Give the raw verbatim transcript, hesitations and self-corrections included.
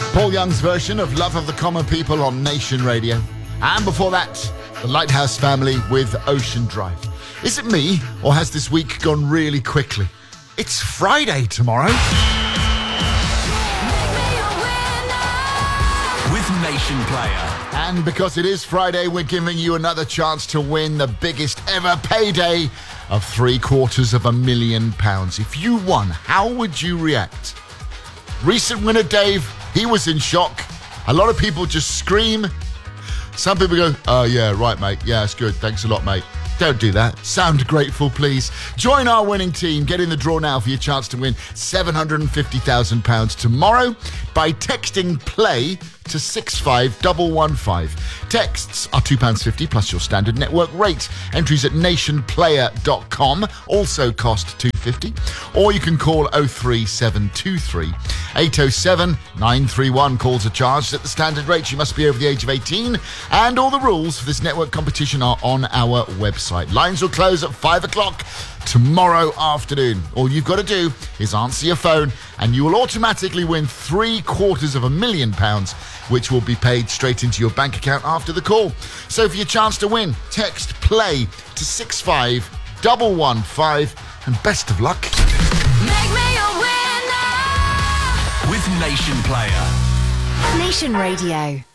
Paul Young's version of Love of the Common People on Nation Radio. And before that, the Lighthouse Family with Ocean Drive. Is it me, or has this week gone really quickly? It's Friday tomorrow. With Nation Player. And because it is Friday, we're giving you another chance to win the biggest ever payday of three quarters of a million pounds. If you won, how would you react? Recent winner Dave, he was in shock. A lot of people just scream. Some people go, oh yeah, right mate, yeah, it's good, thanks a lot mate. Don't do that. Sound grateful, please. Join our winning team. Get in the draw now for your chance to win seven hundred fifty thousand pounds tomorrow by texting play to six five one one five. Texts are two pounds fifty plus your standard network rate. Entries at nation player dot com also cost two pounds fifty. Or you can call oh three seven two three eight oh seven nine three one. Calls are charged at the standard rate. You must be over the age of eighteen. And all the rules for this network competition are on our website. Lines will close at five o'clock tomorrow afternoon. All you've got to do is answer your phone and you will automatically win three quarters of a million pounds, which will be paid straight into your bank account after the call. So for your chance to win, text play to six five one one five and best of luck. Make me a winner with Nation Player. Nation Radio.